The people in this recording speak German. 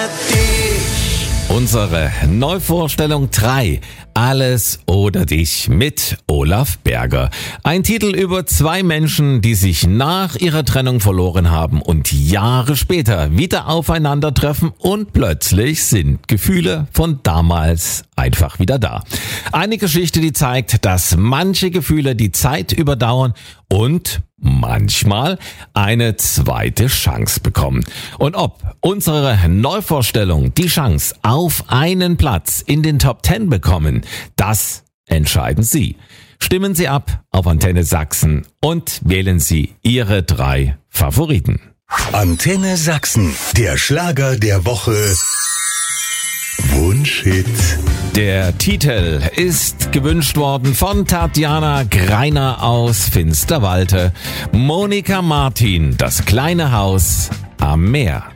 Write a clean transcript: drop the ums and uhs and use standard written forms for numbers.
dich. Unsere Neuvorstellung 3. Alles oder dich mit Olaf Berger. Ein Titel über 2 Menschen, die sich nach ihrer Trennung verloren haben und Jahre später wieder aufeinandertreffen und plötzlich sind Gefühle von damals einfach wieder da. Eine Geschichte, die zeigt, dass manche Gefühle die Zeit überdauern und manchmal eine zweite Chance bekommen. Und ob unsere Neuvorstellung die Chance auf einen Platz in den Top 10 bekommen, das entscheiden Sie. Stimmen Sie ab auf Antenne Sachsen und wählen Sie Ihre 3 Favoriten. Antenne Sachsen, der Schlager der Woche. Wunschhit. Der Titel ist gewünscht worden von Tatjana Greiner aus Finsterwalde. Monika Martin, das kleine Haus am Meer.